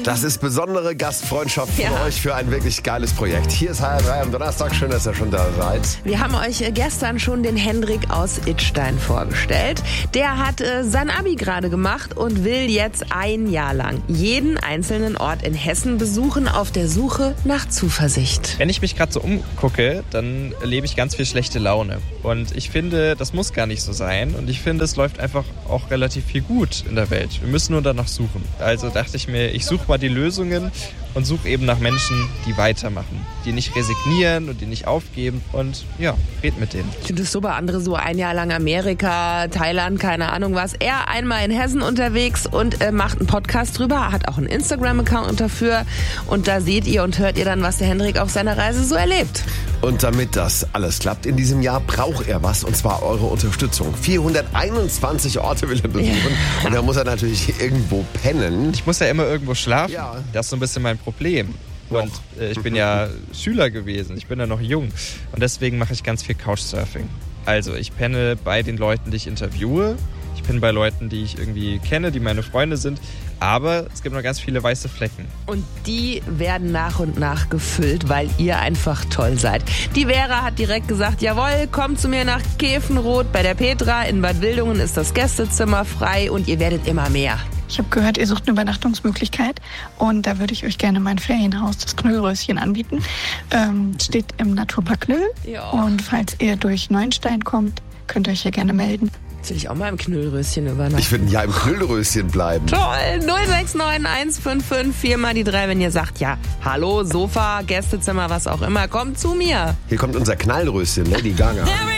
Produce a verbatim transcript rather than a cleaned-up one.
Das ist besondere Gastfreundschaft von Ja. euch für ein wirklich geiles Projekt. Hier ist H R drei am Donnerstag. Schön, dass ihr schon da seid. Wir haben euch gestern schon den Hendrik aus Idstein vorgestellt. Der hat äh, sein Abi gerade gemacht und will jetzt ein Jahr lang jeden einzelnen Ort in Hessen besuchen, auf der Suche nach Zuversicht. Wenn ich mich gerade so umgucke, dann erlebe ich ganz viel schlechte Laune. Und ich finde, das muss gar nicht so sein. Und ich finde, es läuft einfach auch relativ viel gut in der Welt. Wir müssen nur danach suchen. Also dachte ich mir, ich suche mal die Lösungen und suche eben nach Menschen, die weitermachen, die nicht resignieren und die nicht aufgeben und ja, red mit denen. Ich finde es super, andere so ein Jahr lang Amerika, Thailand, keine Ahnung was. Er einmal in Hessen unterwegs und äh, macht einen Podcast drüber, hat auch einen Instagram-Account dafür und da seht ihr und hört ihr dann, was der Hendrik auf seiner Reise so erlebt. Und damit das alles klappt in diesem Jahr, braucht er was, und zwar eure Unterstützung. vierhunderteinundzwanzig Orte will er besuchen Ja. und da muss er natürlich irgendwo pennen. Ich muss ja immer irgendwo schlafen. Ja. Das ist so ein bisschen mein Problem. Und äh, ich bin ja Schüler gewesen, ich bin ja noch jung und deswegen mache ich ganz viel Couchsurfing. Also ich penne bei den Leuten, die ich interviewe, ich penne bei Leuten, die ich irgendwie kenne, die meine Freunde sind, aber es gibt noch ganz viele weiße Flecken. Und die werden nach und nach gefüllt, weil ihr einfach toll seid. Die Vera hat direkt gesagt, jawohl, kommt zu mir nach Käfenroth bei der Petra. In Bad Wildungen ist das Gästezimmer frei und ihr werdet immer mehr. Ich habe gehört, ihr sucht eine Übernachtungsmöglichkeit und da würde ich euch gerne mein Ferienhaus, das Knüllröschen, anbieten. Ähm, steht im Naturpark Knüll Ja. und falls ihr durch Neuenstein kommt, könnt ihr euch hier gerne melden. Jetzt will ich auch mal im Knüllröschen übernachten. Ich würde ein Jahr im Knüllröschen bleiben. Toll, null sechs neun eins fünf fünf vier mal die drei, wenn ihr sagt, ja, hallo, Sofa, Gästezimmer, was auch immer, kommt zu mir. Hier kommt unser Knallröschen, Lady Gaga. Every